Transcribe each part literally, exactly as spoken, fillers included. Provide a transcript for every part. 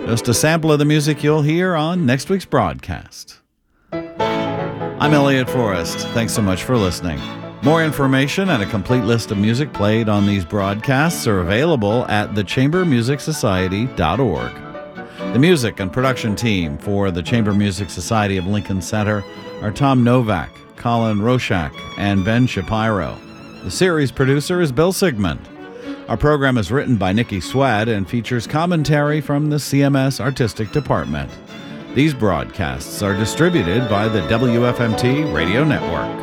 Just a sample of the music you'll hear on next week's broadcast. I'm Elliot Forrest. Thanks so much for listening. More information and a complete list of music played on these broadcasts are available at the chamber music society dot org. The music and production team for the Chamber Music Society of Lincoln Center are Tom Novak, Colin Roshak, and Ben Shapiro. The series producer is Bill Sigmund. Our program is written by Nikki Swad and features commentary from the C M S Artistic Department. These broadcasts are distributed by the W F M T Radio Network.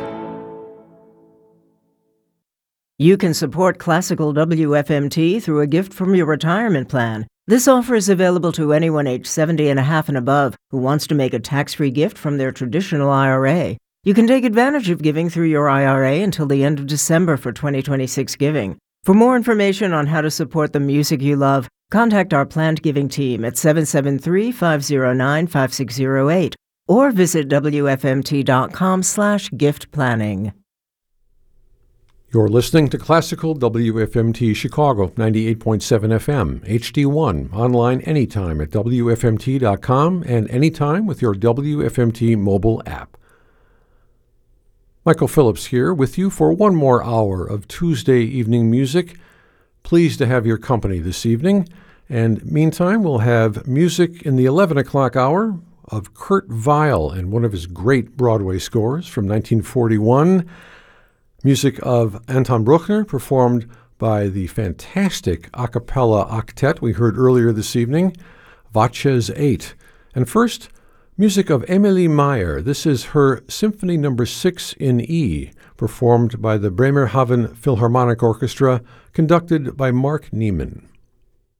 You can support Classical W F M T through a gift from your retirement plan. This offer is available to anyone age seventy and a half and above who wants to make a tax-free gift from their traditional I R A. You can take advantage of giving through your I R A until the end of December for twenty twenty-six giving. For more information on how to support the music you love, contact our planned giving team at seven seven three, five zero nine, five six zero eight or visit W F M T dot com slash gift planning. You're listening to Classical W F M T Chicago, ninety-eight point seven F M, H D one, online anytime at W F M T dot com and anytime with your W F M T mobile app. Michael Phillips here with you for one more hour of Tuesday evening music. Pleased to have your company this evening. And meantime, we'll have music in the eleven o'clock hour of Kurt Weill and one of his great Broadway scores from nineteen forty-one. Music of Anton Bruckner, performed by the fantastic a cappella octet we heard earlier this evening, Vaches eight. And first, music of Emilie Meyer. This is her Symphony Number six in E, performed by the Bremerhaven Philharmonic Orchestra, conducted by Mark Niemann.